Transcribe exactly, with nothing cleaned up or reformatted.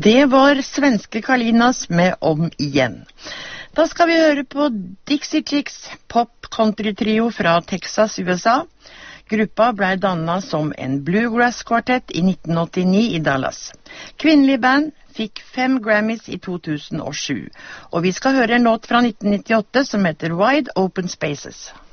Det var svenske Kalinas med Om igjen. Da skal vi høre på Dixie Chicks, pop-country-trio fra Texas, U S A. Gruppa ble dannet som en bluegrass-kvartett i nitten åttini i Dallas. Kvinnelig band fikk fem Grammys i to tusen og sju. Og vi skal høre en låt fra nitten nittiåtte som heter Wide Open Spaces.